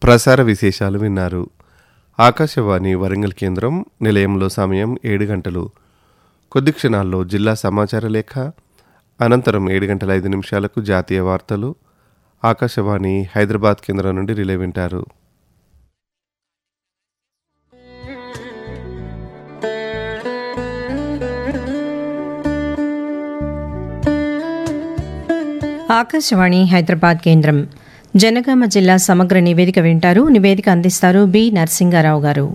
ప్రసార విశేషాలు విన్నారు. ఆకాశవాణి వరంగల్ కేంద్రం. నిలయంలో సమయం 7 గంటలు. కొద్ది క్షణాల్లో జిల్లా సమాచార లేఖ, అనంతరం 7 గంటల 5 నిమిషాలకు జాతీయ వార్తలు ఆకాశవాణి హైదరాబాద్ కేంద్రం నుండి రిలే వింటారు. ఆకాశవాణి హైదరాబాద్ కేంద్రం. జనగామ జిల్లా సమగ్ర నివేదిక వింటారు. నివేదిక అందిస్తారు బి నరసింగారావు గారు.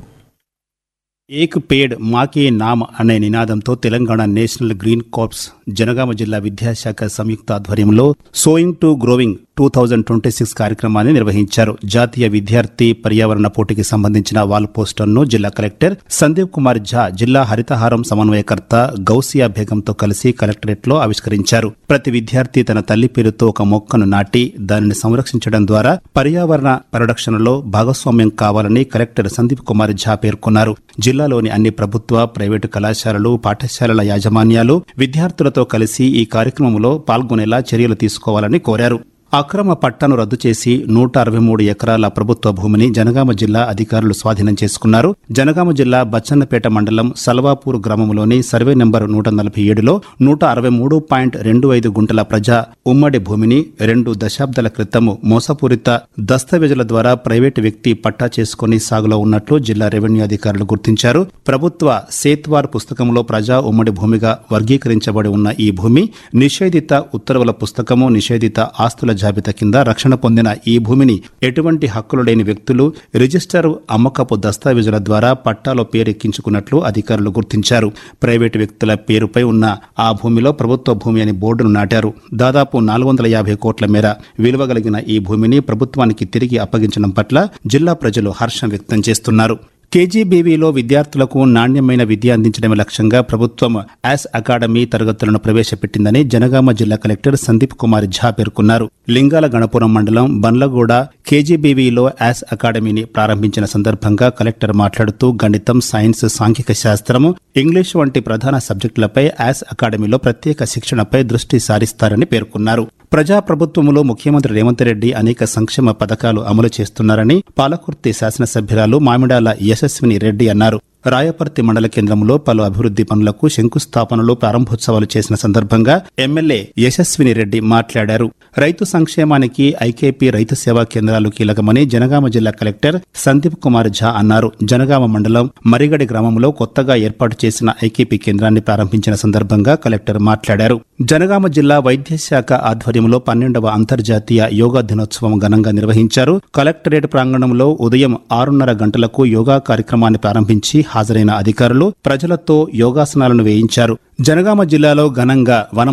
ఏక్ పేడ్ మాకే నామ్ అనే నినాదంతో Telangana national green corps Janagama జిల్లా విద్యాశాఖ సంయుక్త ఆధ్వర్యంలో సోయింగ్ టు గ్రోవింగ్ 2026 కార్యక్రమాన్ని నిర్వహించారు. జాతీయ విద్యార్థి పర్యావరణ పోటీకి సంబంధించిన వాల్ పోస్టర్ను జిల్లా కలెక్టర్ సందీప్ కుమార్ ఝా, జిల్లా హరితహారం సమన్వయకర్త గౌసియా బేగంతో కలిసి కలెక్టరేట్లో ఆవిష్కరించారు. ప్రతి విద్యార్థి తన తల్లి పేరుతో ఒక మొక్కను నాటి దానిని సంరక్షించడం ద్వారా పర్యావరణ పరిరక్షణలో భాగస్వామ్యం కావాలని కలెక్టర్ సందీప్ కుమార్ ఝా పేర్కొన్నారు. జిల్లాలోని అన్ని ప్రభుత్వ, ప్రైవేటు కళాశాలలు, పాఠశాలల యాజమాన్యాలు విద్యార్థులతో కలిసి ఈ కార్యక్రమంలో పాల్గొనేలా చర్యలు తీసుకోవాలని కోరారు. అక్రమ పట్టాను రద్దు చేసి 163 ఎకరాల ప్రభుత్వ భూమిని జనగామ జిల్లా అధికారులు స్వాధీనం చేసుకున్నారు. జనగామ జిల్లా బచ్చన్నపేట మండలం సల్వాపూర్ గ్రామంలోని సర్వే నెంబర్ 147లో 163.25 గుంటల ప్రజా ఉమ్మడి భూమిని 2 దశాబ్దాల క్రితం మోసపూరిత దస్తావేజుల ద్వారా ప్రైవేటు వ్యక్తి పట్టా చేసుకుని సాగులో ఉన్నట్లు జిల్లా రెవెన్యూ అధికారులు గుర్తించారు. ప్రభుత్వ సేత్వార్ పుస్తకంలో ప్రజా ఉమ్మడి భూమిగా వర్గీకరించబడి ఉన్న ఈ భూమి నిషేధిత ఉత్తర్వుల పుస్తకము, నిషేధిత ఆస్తుల జాబితా కింద రక్షణ పొందిన ఈ భూమిని ఎటువంటి హక్కులు లేని వ్యక్తులు రిజిస్టరు, అమ్మకపు దస్తావేజుల ద్వారా పట్టాలో పేరెక్కించుకున్నట్లు అధికారులు గుర్తించారు. ప్రైవేటు వ్యక్తుల పేరుపై ఉన్న ఆ భూమిలో ప్రభుత్వ భూమి అని బోర్డును నాటారు. దాదాపు 450 కోట్ల మేర విలువ కలిగిన ఈ భూమిని ప్రభుత్వానికి తిరిగి అప్పగించడం పట్ల జిల్లా ప్రజలు హర్షం వ్యక్తం చేస్తున్నారు. కేజీబీవీలో విద్యార్థులకు నాణ్యమైన విద్య అందించడమే లక్ష్యంగా ప్రభుత్వం యాస్ అకాడమీ తరగతులను ప్రవేశపెట్టిందని జనగామ జిల్లా కలెక్టర్ సందీప్ కుమార్ ఝా పేర్కొన్నారు. లింగాల గణపురం మండలం బండ్లగూడ కేజీబీవీలో యాస్ అకాడమీని ప్రారంభించిన సందర్భంగా కలెక్టర్ మాట్లాడుతూ గణితం, సైన్స్, సాంఘిక శాస్త్రము, ఇంగ్లీష్ వంటి ప్రధాన సబ్జెక్టులపై యాస్ అకాడమీలో ప్రత్యేక శిక్షణపై దృష్టి సారిస్తారని పేర్కొన్నారు. ప్రజాప్రభుత్వంలో ముఖ్యమంత్రి రేవంత్ రెడ్డి అనేక సంక్షేమ పథకాలు అమలు చేస్తున్నారని పాలకుర్తి శాసనసభ్యురాలు మామిడాల యశస్విని రెడ్డి అన్నారు. రాయపర్తి మండల కేంద్రంలో పలు అభివృద్ది పనులకు శంకుస్థాపనలు, ప్రారంభోత్సవాలు చేసిన సందర్భంగా ఎమ్మెల్యే యశస్విని రెడ్డి మాట్లాడారు. రైతు సంక్షేమానికి ఐకేపీ రైతు సేవా కేంద్రాలు కీలకమని జనగామ జిల్లా కలెక్టర్ సందీప్ కుమార్ ఝా అన్నారు. జనగామ మండలం మరిగడి గ్రామంలో కొత్తగా ఏర్పాటు చేసిన ఐకేపీ కేంద్రాన్ని ప్రారంభించిన సందర్భంగా కలెక్టర్ మాట్లాడారు. జనగామ జిల్లా వైద్య శాఖ ఆధ్వర్యంలో 12వ అంతర్జాతీయ యోగా దినోత్సవం ఘనంగా నిర్వహించారు. కలెక్టరేట్ ప్రాంగణంలో ఉదయం 6:30 గంటలకు యోగా కార్యక్రమాన్ని ప్రారంభించి హాజరైన అధికారులు ప్రజలతో యోగాసనాలను వేయించారు. జనగామ జిల్లాలో ఘనంగా